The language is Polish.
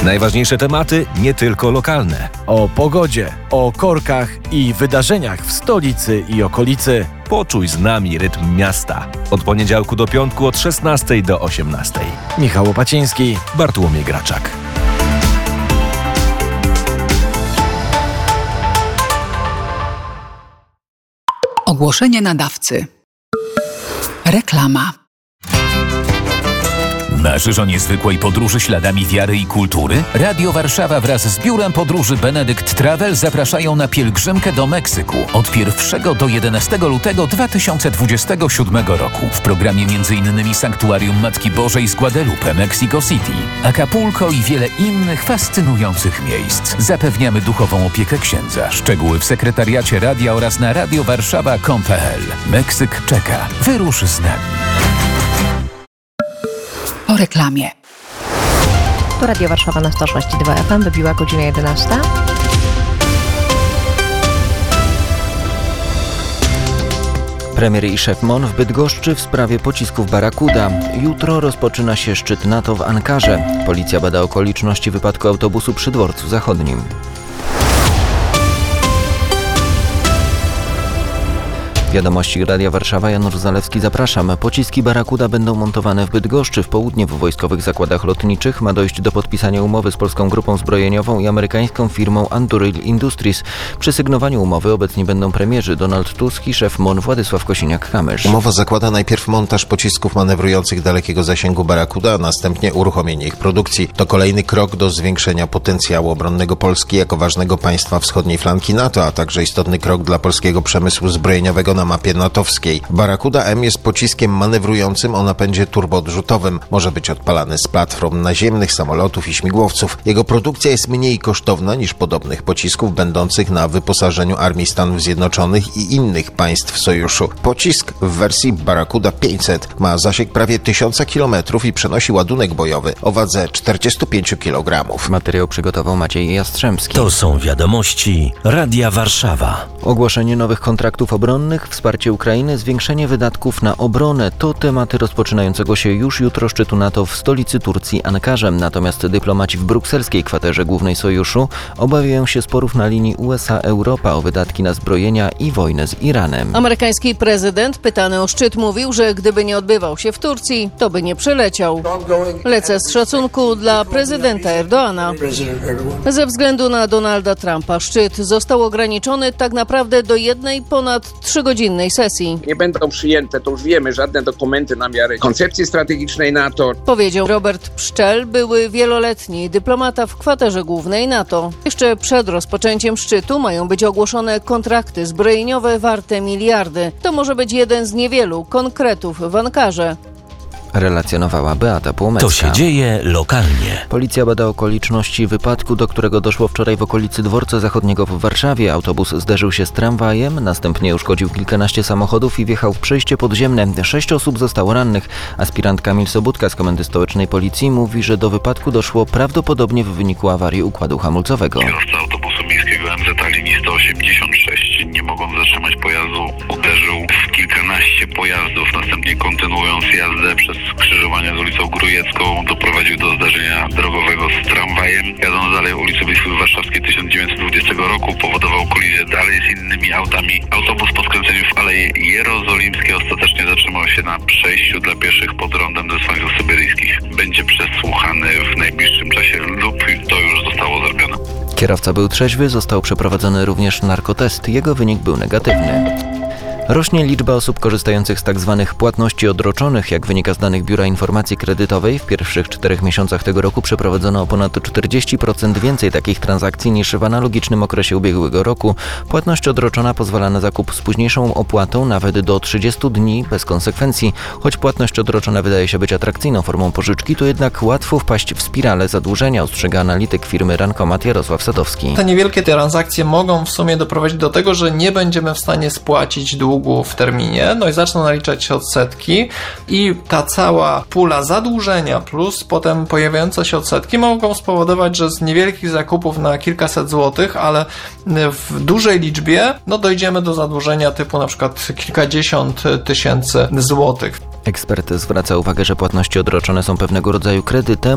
Najważniejsze tematy, nie tylko lokalne. O pogodzie, o korkach i wydarzeniach w stolicy i okolicy. Poczuj z nami rytm miasta. Od poniedziałku do piątku od 16 do 18. Michał Łopaciński, Bartłomiej Graczak. Ogłoszenie nadawcy. Reklama. Marzysz o niezwykłej podróży śladami wiary i kultury? Radio Warszawa wraz z biurem podróży Benedykt Travel zapraszają na pielgrzymkę do Meksyku od 1 do 11 lutego 2027 roku. W programie m.in. Sanktuarium Matki Bożej z Guadalupe, Mexico City, Acapulco i wiele innych fascynujących miejsc. Zapewniamy duchową opiekę księdza. Szczegóły w sekretariacie radia oraz na radiowarszawa.com.pl. Meksyk czeka. Wyrusz z nami. Po reklamie. Tu Radio Warszawa na 106,2 FM. Wybiła godzina 11. Premier i szef MON w Bydgoszczy w sprawie pocisków Barracuda. Jutro rozpoczyna się szczyt NATO w Ankarze. Policja bada okoliczności wypadku autobusu przy Dworcu Zachodnim. Wiadomości Radia Warszawa, Janusz Zalewski, zapraszam. Pociski Barracuda będą montowane w Bydgoszczy. W południe w wojskowych zakładach lotniczych ma dojść do podpisania umowy z polską grupą zbrojeniową i amerykańską firmą Anduril Industries. Przy sygnowaniu umowy obecni będą premierzy Donald Tusk i szef MON Władysław Kosiniak-Kamysz. Umowa zakłada najpierw montaż pocisków manewrujących dalekiego zasięgu Barracuda, a następnie uruchomienie ich produkcji. To kolejny krok do zwiększenia potencjału obronnego Polski jako ważnego państwa wschodniej flanki NATO, a także istotny krok dla polskiego przemysłu zbrojeniowego na mapie natowskiej. Barracuda M jest pociskiem manewrującym o napędzie turboodrzutowym. Może być odpalany z platform naziemnych, samolotów i śmigłowców. Jego produkcja jest mniej kosztowna niż podobnych pocisków będących na wyposażeniu Armii Stanów Zjednoczonych i innych państw sojuszu. Pocisk w wersji Barracuda 500 ma zasięg prawie 1000 km i przenosi ładunek bojowy o wadze 45 kg. Materiał przygotował Maciej Jastrzębski. To są wiadomości Radia Warszawa. Ogłoszenie nowych kontraktów obronnych, wsparcie Ukrainy, zwiększenie wydatków na obronę to tematy rozpoczynającego się już jutro szczytu NATO w stolicy Turcji Ankarze. Natomiast dyplomaci w brukselskiej kwaterze głównej sojuszu obawiają się sporów na linii USA-Europa o wydatki na zbrojenia i wojnę z Iranem. Amerykański prezydent pytany o szczyt mówił, że gdyby nie odbywał się w Turcji, to by nie przyleciał. Lecę z szacunku dla prezydenta Erdoana. Ze względu na Donalda Trumpa szczyt został ograniczony tak naprawdę do jednej ponad 3-godzinnej sesji. Nie będą przyjęte, to już wiemy, żadne dokumenty na miarę koncepcji strategicznej NATO. Powiedział Robert Pszczel, były wieloletni dyplomata w kwaterze głównej NATO. Jeszcze przed rozpoczęciem szczytu mają być ogłoszone kontrakty zbrojeniowe warte miliardy. To może być jeden z niewielu konkretów w Ankarze. Relacjonowała Beata Płomecka. To się dzieje lokalnie. Policja bada okoliczności wypadku, do którego doszło wczoraj w okolicy Dworca Zachodniego w Warszawie. Autobus zderzył się z tramwajem, następnie uszkodził kilkanaście samochodów i wjechał w przejście podziemne. 6 osób zostało rannych. Aspirant Kamil Sobudka z Komendy Stołecznej Policji mówi, że do wypadku doszło prawdopodobnie w wyniku awarii układu hamulcowego. Kierowca autobusu miejskiego MZ linii 186, nie mogąc zatrzymać pojazdu, uderzył w kilkanaście pojazdów, następnie kontynuując jazdę przez skrzyżowanie z ulicą Grujecką doprowadził do zdarzenia drogowego z tramwajem. Jadąc dalej ulicy Bitwy Warszawskiej 1920 roku powodował kolizję dalej z innymi autami. Autobus po skręceniu w Aleje Jerozolimskie ostatecznie zatrzymał się na przejściu dla pieszych pod rondem Zesłańców Syberyjskich. Będzie przesłuchany w najbliższym czasie lub to już zostało zrobione. Kierowca był trzeźwy, został przeprowadzony również narkotest. Jego wynik był negatywny. Rośnie liczba osób korzystających z tzw. płatności odroczonych. Jak wynika z danych Biura Informacji Kredytowej, w pierwszych 4 miesiącach tego roku przeprowadzono o ponad 40% więcej takich transakcji niż w analogicznym okresie ubiegłego roku. Płatność odroczona pozwala na zakup z późniejszą opłatą nawet do 30 dni bez konsekwencji. Choć płatność odroczona wydaje się być atrakcyjną formą pożyczki, to jednak łatwo wpaść w spiralę zadłużenia, ostrzega analityk firmy Rankomat Jarosław Sadowski. Te niewielkie transakcje mogą w sumie doprowadzić do tego, że nie będziemy w stanie spłacić długu w terminie, no i zaczną naliczać się odsetki i ta cała pula zadłużenia plus potem pojawiające się odsetki mogą spowodować, że z niewielkich zakupów na kilkaset złotych, ale w dużej liczbie dojdziemy do zadłużenia typu na przykład kilkadziesiąt tysięcy złotych. Ekspert zwraca uwagę, że płatności odroczone są pewnego rodzaju kredytem,